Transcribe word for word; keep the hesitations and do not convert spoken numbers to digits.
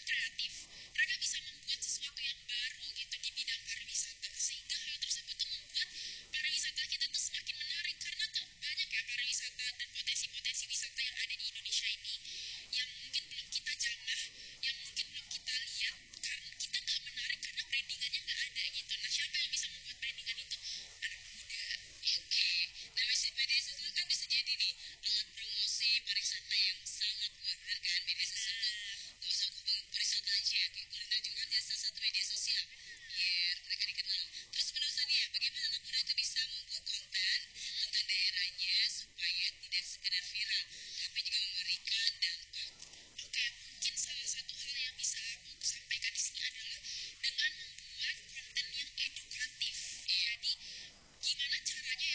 kreatif, mereka bisa membuat sesuatu yang baru gitu di bidang pariwisata, sehingga hal tersebut tuh membuat pariwisata kita tuh semakin menarik, karena tuh banyak ya pariwisata dan potensi-potensi wisata yang ada di Indonesia ini yang mungkin belum kita jamah, yang mungkin belum kita lihat, karena kita nggak menarik karena brandingannya nggak ada gitu. Nah, siapa yang bisa membuat brandingan itu? Anak muda. Oke, nah media sosial kan bisa jadi nih alat promosi pariwisata yang sangat kuat, benar kan? Media sosial tuh gak usah pariwisata aja, kayak kuliner juga kan salah satu media sosial biar mereka dikenal. Terus penerusannya, bagaimana anak muda itu bisa membuat konten tentang daerahnya supaya tidak sekedar viral,